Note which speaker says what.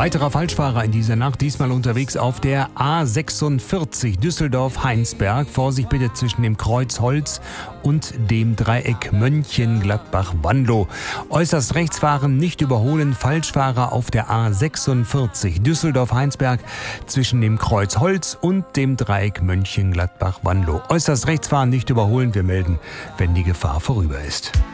Speaker 1: Weiterer Falschfahrer in dieser Nacht, diesmal unterwegs auf der A46 Düsseldorf-Heinsberg. Vorsicht bitte zwischen dem Kreuz Holz und dem Dreieck Mönchengladbach-Wanlo. Äußerst rechts fahren, nicht überholen. Falschfahrer auf der A46 Düsseldorf-Heinsberg zwischen dem Kreuz Holz und dem Dreieck Mönchengladbach-Wanlo. Äußerst rechts fahren, nicht überholen. Wir melden, wenn die Gefahr vorüber ist.